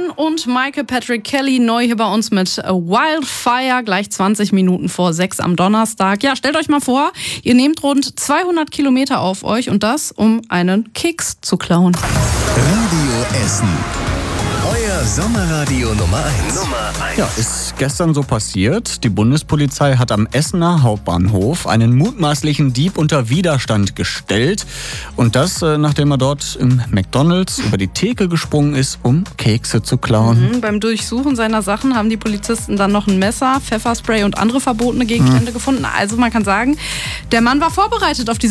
und Michael Patrick Kelly neu hier bei uns mit Wildfire, gleich 20 Minuten vor 6 am Donnerstag. Ja, stellt euch mal vor, ihr nehmt rund 200 Kilometer auf euch und das, um einen Keks zu klauen. Radio Essen. Euer Sommerradio Nummer 1. Ja, ist gestern so passiert. Die Bundespolizei hat am Essener Hauptbahnhof einen mutmaßlichen Dieb unter Widerstand gestellt. Und das, nachdem er dort im McDonald's über die Theke gesprungen ist, um Kekse zu klauen. Beim Durchsuchen seiner Sachen haben die Polizisten dann noch ein Messer, Pfefferspray und andere verbotene Gegenstände gefunden. Also man kann sagen, der Mann war vorbereitet auf diese